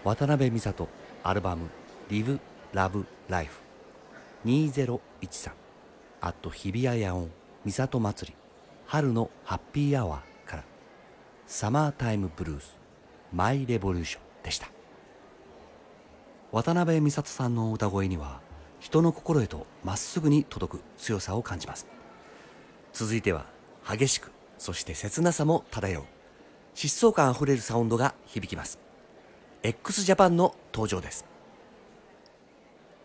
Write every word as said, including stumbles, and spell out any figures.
渡辺美里アルバム Live Love Life にせんじゅうさん at 日比谷野音美里祭り春のハッピーアワーからサマータイムブルースマイレボリューションでした。渡辺美里さんの歌声には人の心へとまっすぐに届く強さを感じます。続いては激しくそして切なさも漂う疾走感あふれるサウンドが響きます。 x ジャパンの登場です。